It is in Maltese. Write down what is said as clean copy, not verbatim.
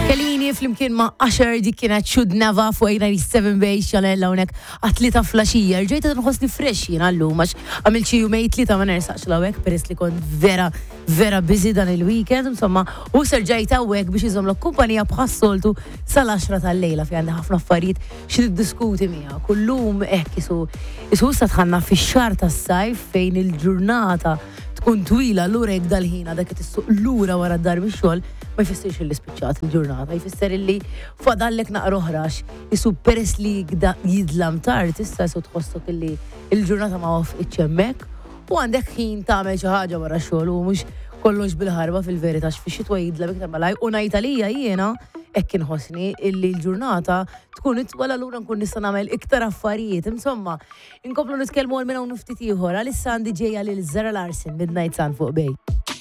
Kellini flimkien ma' Asher dik kienet Should Never fuq 87 bejx jalella unek għatlita flasġija. Rġejta nħosni fresh jien għallum għax għamil xi jumej tlita ma nersaqx lawek peress li kont vera busy dan il-weekend, insomma, u serġajta għek biex jizomlok kumpanija bħassoltu sal-10 tal-lejla fi għandi ħafna affarijiet xi diskuti miha. Kullum isu sa tħanna fix-xahar tas-sajf fejn il-ġurnata tkun twila l-urek dal-ħina dak tissuq l-ura wara d-dar bix-xogħol ma jfissirx li spiċċat il-ġurnata, jfisser li fadallek naqra oħrax, jisu peress li jidlam tard issa jisu tħossok li il-ġurnata ma wafqitx hemmhekk u għandek ħin tagħmel xi ħaġa wara x-xogħol u mhux kollox bil-ħarba fil-verità fix-xitwa jidlam iktar malaj u ngħid għalija jiena hekk inħossni illi l-ġurnata tkun itwala lura nkun nista' nagħmel iktar affarijiet. Insomma, inkomplu nitkellmu għal minn hawn ftit ieħor għalissa għandi ġejja lil Zara Larsson Midnight Sun fuq bej.